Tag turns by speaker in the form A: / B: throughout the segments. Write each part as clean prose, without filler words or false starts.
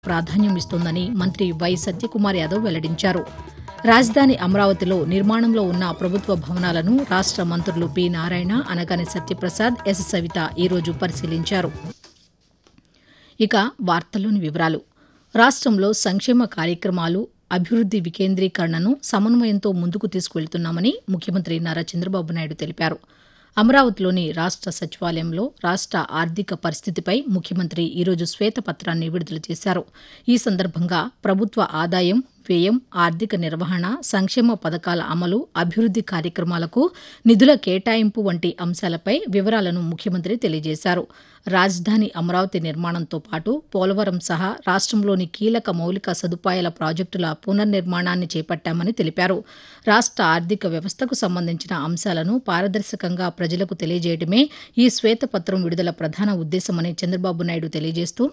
A: ప్రాధాన్యం ఇస్తోందని మంత్రి వై సత్యకుమార్ యాదవ్ వెల్లడించారు. రాజధాని అమరావతిలో నిర్మాణంలో ఉన్న ప్రభుత్వ భవనాలను రాష్ట మంత్రులు పి నారాయణ, అనగాని సత్యప్రసాద్, ఎస్ సవిత ఈరోజు పరిశీలించారు. ఇక వార్తల్లోని వివరాలు. రాష్టంలో సంక్షేమ కార్యక్రమాలు, అభివృద్ది వికేంద్రీకరణను సమన్వయంతో ముందుకు తీసుకువెళ్తున్నామని ముఖ్యమంత్రి నారా చంద్రబాబు నాయుడు తెలిపారు. అమరావతిలోని రాష్ట సచివాలయంలో రాష్ట ఆర్థిక పరిస్థితిపై ముఖ్యమంత్రి ఈరోజు శ్వేతపత్రాన్ని విడుదల చేశారు. ఈ సందర్భంగా ప్రభుత్వ ఆదాయం, వ్యయం, ఆర్థిక నిర్వహణ, సంక్షేమ పథకాల అమలు, అభివృద్ది కార్యక్రమాలకు నిధుల కేటాయింపు వంటి అంశాలపై వివరాలను ముఖ్యమంత్రి తెలియజేశారు. రాజధాని అమరావతి నిర్మాణంతో పాటు పోలవరం సహా రాష్టంలోని కీలక మౌలిక సదుపాయాల ప్రాజెక్టుల పునర్నిర్మాణాన్ని చేపట్టామని తెలిపారు. రాష్ట ఆర్థిక వ్యవస్థకు సంబంధించిన అంశాలను పారదర్శకంగా ప్రజలకు తెలియజేయడమే ఈ శ్వేతపత్రం విడుదల ప్రధాన ఉద్దేశమని చంద్రబాబు నాయుడు తెలియజేస్తూ,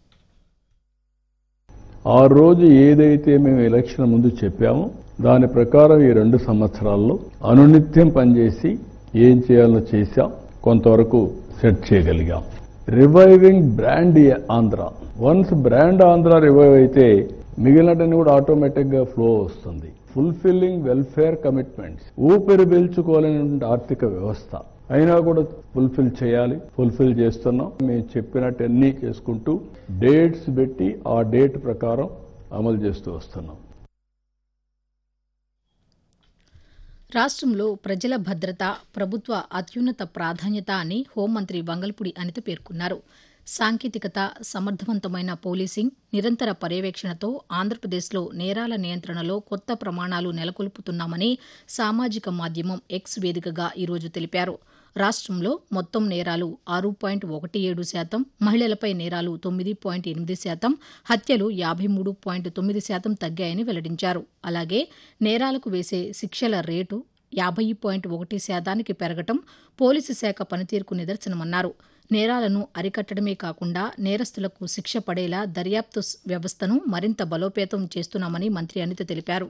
B: ఆ రోజు ఏదైతే మేము ఎలక్షన్ ముందు చెప్పామో దాని ప్రకారం ఈ 2 సంవత్సరాల్లో అనునిత్యం పనిచేసి ఏం చేయాలో చేశాం, కొంతవరకు సెట్ చేయగలిగాం. Reviving brand Andhra. Once brand Andhra revive అయితే మిగిలినటన్ని కూడా ఆటోమేటిక్ గా ఫ్లో వస్తుంది. ఫుల్ఫిల్లింగ్ వెల్ఫేర్ కమిట్మెంట్స్, ఊపిరి పీల్చుకోలేని ఆర్థిక వ్యవస్థ అయినా కూడా ఫుల్ఫిల్ చేస్తున్నాం. మేము చెప్పినట్టు అన్నీ చేసుకుంటూ డేట్స్ పెట్టి ఆ డేట్ ప్రకారం అమలు చేస్తూ వస్తున్నాం.
A: రాష్ట్రంలో ప్రజల భద్రత ప్రభుత్వ అత్యున్నత ప్రాధాన్యత అని హోంమంత్రి వంగల్పూడి అనిత పేర్కొన్నారు. సాంకేతికత, సమర్థవంతమైన పోలీసింగ్, నిరంతర పర్యవేక్షణతో ఆంధ్రప్రదేశ్లో నేరాల నియంత్రణలో కొత్త ప్రమాణాలు నెలకొల్పుతున్నామని సామాజిక మాధ్యమం ఎక్స్ వేదికగా ఈరోజు తెలిపారు. రాష్ట్రంలో మొత్తం నేరాలు 6.17%, మహిళలపై నేరాలు 9.8%, హత్యలు 53.9% తగ్గాయని వెల్లడించారు. అలాగే నేరాలకు వేసే శిక్షల రేటు 50.1% పెరగటం పోలీసు శాఖ పనితీరుకు నిదర్శనమన్నారు. నేరాలను అరికట్టడమే కాకుండా నేరస్తులకు శిక్ష పడేలా దర్యాప్తు వ్యవస్థను మరింత బలోపేతం చేస్తున్నామని మంత్రి అనిత తెలిపారు.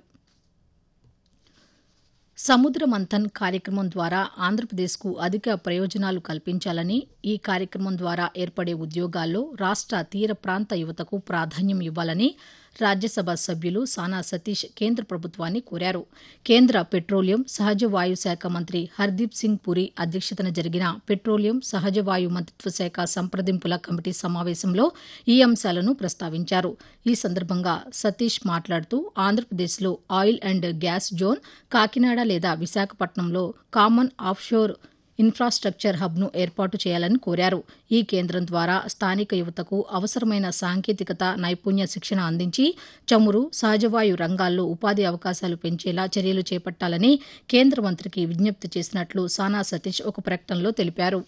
A: సముద్ర మంథన్ కార్యక్రమం ద్వారా ఆంధ్రప్రదేశ్కు అధిక ప్రయోజనాలు కల్పించాలని, ఈ కార్యక్రమం ద్వారా ఏర్పడే ఉద్యోగాల్లో రాష్ట తీర ప్రాంత యువతకు ప్రాధాన్యం ఇవ్వాలని రాజ్యసభ సభ్యులు సానా సతీష్ కేంద్ర ప్రభుత్వాన్ని కోరారు. కేంద్ర పెట్రోలియం, సహజ వాయు శాఖ మంత్రి హర్దీప్ సింగ్ పురి అధ్యక్షతన జరిగిన పెట్రోలియం, సహజ వాయు మంత్రిత్వ శాఖ సంప్రదింపుల కమిటీ సమావేశంలో ఈ అంశాలను ప్రస్తావించారు. ఈ సందర్భంగా సతీష్ మాట్లాడుతూ ఆంధ్రప్రదేశ్లో oil and gas zone, Kakinada లేదా విశాఖపట్నంలో కామన్ ఆఫ్షోర్ ఇన్ఫ్రాస్ట్రక్చర్ హబ్ను ఏర్పాటు చేయాలని కోరారు. ఈ కేంద్రం ద్వారా స్థానిక యువతకు అవసరమైన సాంకేతికత, నైపుణ్య శిక్షణ అందించి చమురు, సహజవాయు రంగాల్లో ఉపాధి అవకాశాలు పెంచేలా చర్యలు చేపట్టాలని కేంద్ర మంత్రికి విజ్ఞప్తి చేసినట్లు సానా సతీష్ ఒక ప్రకటనలో తెలిపారు.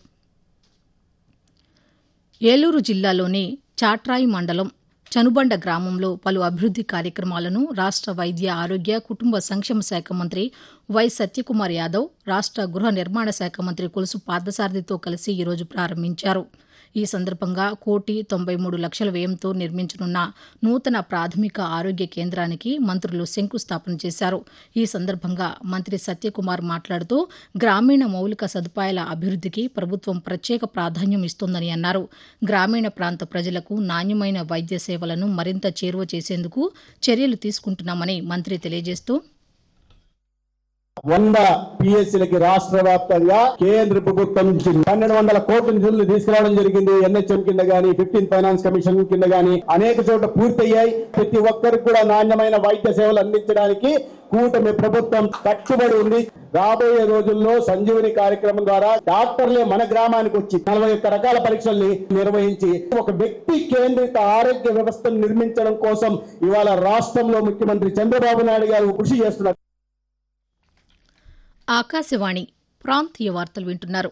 A: ఏలూరు జిల్లాలోని చాట్రాయి మండలం చనుబండ గ్రామంలో పలు అభివృద్ది కార్యక్రమాలను రాష్ట వైద్య, ఆరోగ్య, కుటుంబ సంక్షేమ శాఖ మంత్రి వై సత్యకుమార్ యాదవ్, రాష్ట గృహ నిర్మాణ శాఖ మంత్రి కొలుసు పార్థసారథితో కలిసి ఈరోజు ప్రారంభించారు. ఈ సందర్భంగా 1,93,00,000 వ్యయంతో నిర్మించనున్న నూతన ప్రాథమిక ఆరోగ్య కేంద్రానికి మంత్రులు శంకుస్థాపన చేశారు. ఈ సందర్భంగా మంత్రి సత్యకుమార్ మాట్లాడుతూ గ్రామీణ మౌలిక సదుపాయాల అభివృద్దికి ప్రభుత్వం ప్రత్యేక ప్రాధాన్యం ఇస్తోందని అన్నారు. గ్రామీణ ప్రాంత ప్రజలకు నాణ్యమైన వైద్య సేవలను మరింత చేరువ చేసేందుకు చర్యలు తీసుకుంటున్నామని మంత్రి తెలియజేస్తూ,
C: 100 పిఎస్సీలకి రాష్ట్ర వ్యాప్తంగా కేంద్ర ప్రభుత్వం నుంచి 1,200 కోట్ల నిధులు తీసుకురావడం జరిగింది. ఎన్హెచ్ఎం కింద గానీ, 15 ఫైనాన్స్ కమిషన్ కింద గానీ అనేక చోట్ల పూర్తయ్యాయి. ప్రతి ఒక్కరికి కూడా నాణ్యమైన వైద్య సేవలు అందించడానికి కూటమి ప్రభుత్వం కట్టుబడి ఉంది. రాబోయే రోజుల్లో సంజీవని కార్యక్రమం ద్వారా డాక్టర్లే మన గ్రామానికి వచ్చి 41 రకాల పరీక్షల్ని నిర్వహించి ఒక వ్యక్తి కేంద్రిత ఆరోగ్య వ్యవస్థను నిర్మించడం కోసం ఇవాళ రాష్ట్రంలో ముఖ్యమంత్రి చంద్రబాబు నాయుడు గారు కృషి చేస్తున్నారు.
A: ఆకాశవాణి ప్రాంతీయ వార్తలు వింటున్నారు.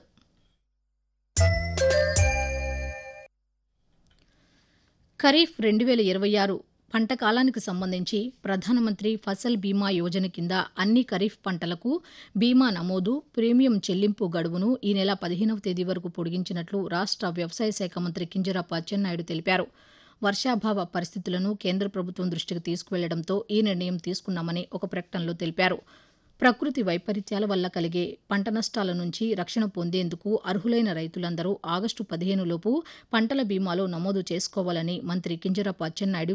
A: ఖరీఫ్ 2026 పంట కాలానికి సంబంధించి ప్రధానమంత్రి ఫసల్ బీమా యోజన కింద అన్ని ఖరీఫ్ పంటలకు బీమా నమోదు, ప్రీమియం చెల్లింపు గడువును ఈ నెల 15వ తేదీ వరకు పొడిగించినట్లు రాష్ట వ్యవసాయ శాఖ మంత్రి కింజరాపు అచ్చెన్నాయుడు తెలిపారు. వర్షాభావ పరిస్థితులను కేంద్ర ప్రభుత్వం దృష్టికి తీసుకువెళ్లడంతో ఈ నిర్ణయం తీసుకున్నామని ఒక ప్రకటనలో తెలిపారు. ప్రకృతి వైపరీత్యాల వల్ల కలిగే పంట నష్టాల నుంచి రక్షణ పొందేందుకు అర్హులైన రైతులందరూ ఆగస్టు 15 లోపు పంటల బీమాలో నమోదు చేసుకోవాలని మంత్రి కింజరాపు అచ్చెన్నాయుడు